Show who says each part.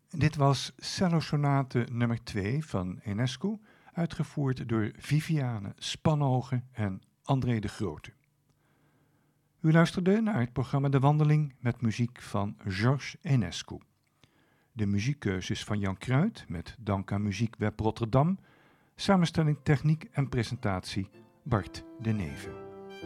Speaker 1: Dit was Cello Sonate nummer 2 van Enescu, uitgevoerd door Viviane Spanhoge en André de Grote. U luisterde naar het programma De Wandeling met muziek van Georges Enescu. De muziekkeuze is van Jan Kruid met dank aan Muziekweb Rotterdam. Samenstelling, techniek en presentatie Bart de Neve.